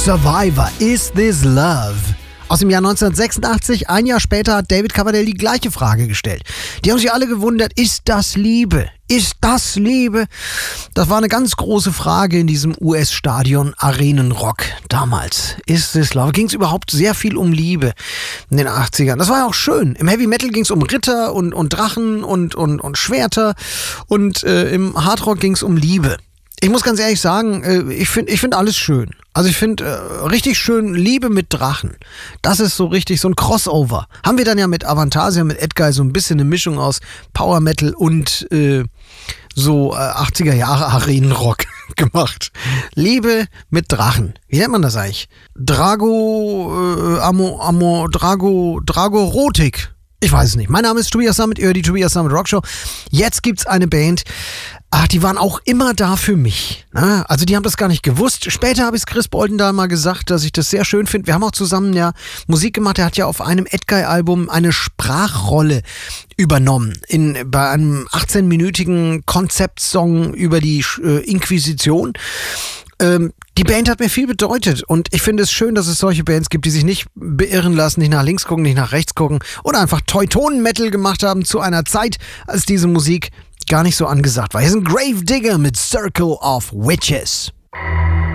Survivor, Is This Love? Aus dem Jahr 1986, ein Jahr später hat David Coverdale die gleiche Frage gestellt. Die haben sich alle gewundert, ist das Liebe? Ist das Liebe? Das war eine ganz große Frage in diesem US-Stadion Arenenrock damals. Ist this love? Ging es überhaupt sehr viel um Liebe in den 80ern? Das war ja auch schön. Im Heavy Metal ging es um Ritter und Drachen und Schwerter und im Hardrock ging es um Liebe. Ich muss ganz ehrlich sagen, ich find alles schön. Also ich finde richtig schön Liebe mit Drachen. Das ist so richtig so ein Crossover. Haben wir dann ja mit Avantasia, mit Edguy so ein bisschen eine Mischung aus Power Metal und 80er Jahre Arenenrock gemacht. Liebe mit Drachen. Wie nennt man das eigentlich? Dragorotik. Ich weiß es nicht. Mein Name ist Tobias Sammet, ihr hört die Tobias Sammet Rockshow. Jetzt gibt's eine Band, die waren auch immer da für mich. Ne? Also die haben das gar nicht gewusst. Später habe ich es Chris Boltendahl mal gesagt, dass ich das sehr schön finde. Wir haben auch zusammen ja Musik gemacht. Er hat ja auf einem Edguy-Album eine Sprachrolle übernommen. Bei einem 18-minütigen Konzeptsong über die Inquisition. Die Band hat mir viel bedeutet und ich finde es schön, dass es solche Bands gibt, die sich nicht beirren lassen, nicht nach links gucken, nicht nach rechts gucken oder einfach Teutonen-Metal gemacht haben zu einer Zeit, als diese Musik gar nicht so angesagt war. Hier sind Grave Digger mit Circle of Witches.